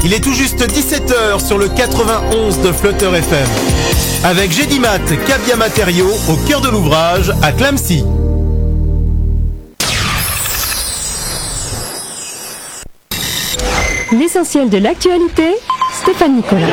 Il est tout juste 17h sur le 91 de Flutter FM. Avec Gédimat, Cabia Matériaux, au cœur de l'ouvrage, à Clamecy. L'essentiel de l'actualité, Stéphane Nicolas.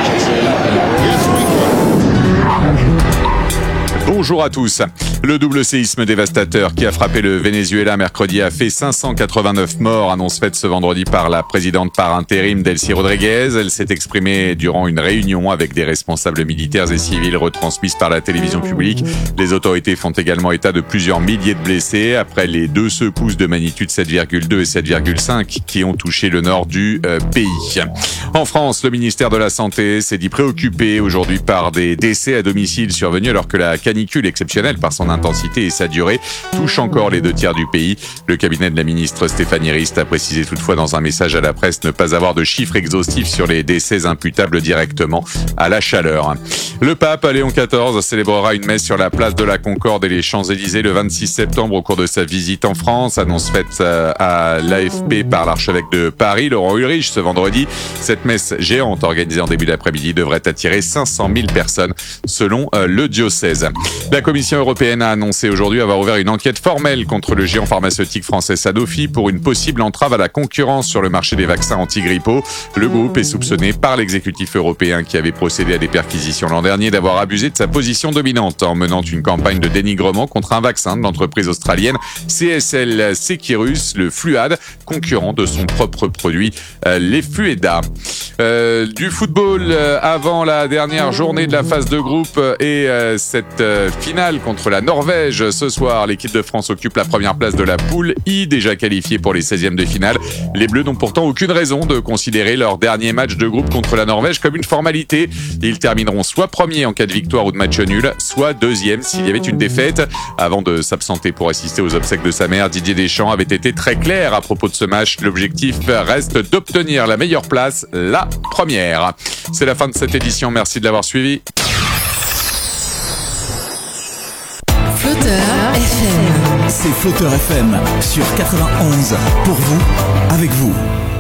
Bonjour à tous. Le double séisme dévastateur qui a frappé le Venezuela mercredi a fait 589 morts, annonce faite ce vendredi par la présidente par intérim Delcy Rodriguez. Elle s'est exprimée durant une réunion avec des responsables militaires et civils retransmise par la télévision publique. Les autorités font également état de plusieurs milliers de blessés après les deux secousses de magnitude 7,2 et 7,5 qui ont touché le nord du pays. En France, le ministère de la Santé s'est dit préoccupé aujourd'hui par des décès à domicile survenus alors que la canicule exceptionnelle par son intensité et sa durée touche encore les 2/3 du pays. Le cabinet de la ministre Stéphanie Rist a précisé toutefois dans un message à la presse ne pas avoir de chiffres exhaustifs sur les décès imputables directement à la chaleur. Le pape Léon XIV célébrera une messe sur la place de la Concorde et les Champs-Élysées le 26 septembre au cours de sa visite en France, annonce faite à l'AFP par l'archevêque de Paris, Laurent Ulrich, ce vendredi. Cette messe géante organisée en début d'après-midi devrait attirer 500 000 personnes selon le diocèse. La Commission européenne a annoncé aujourd'hui avoir ouvert une enquête formelle contre le géant pharmaceutique français Sanofi pour une possible entrave à la concurrence sur le marché des vaccins anti-grippaux. Le groupe est soupçonné par l'exécutif européen qui avait procédé à des perquisitions l'an dernier d'avoir abusé de sa position dominante en menant une campagne de dénigrement contre un vaccin de l'entreprise australienne CSL Seqirus, le Fluad, concurrent de son propre produit, les Flueda. Du football avant la dernière journée de la phase de groupe et cette finale contre la Norvège. Ce soir, l'équipe de France occupe la première place de la poule I, déjà qualifiée pour les 16e de finale. Les Bleus n'ont pourtant aucune raison de considérer leur dernier match de groupe contre la Norvège comme une formalité. Ils termineront soit premier en cas de victoire ou de match nul, soit deuxième s'il y avait une défaite. Avant de s'absenter pour assister aux obsèques de sa mère, Didier Deschamps avait été très clair à propos de ce match. L'objectif reste d'obtenir la meilleure place, la première. C'est la fin de cette édition. Merci de l'avoir suivi. Flutter FM. C'est Flutter FM sur 91. Pour vous, avec vous.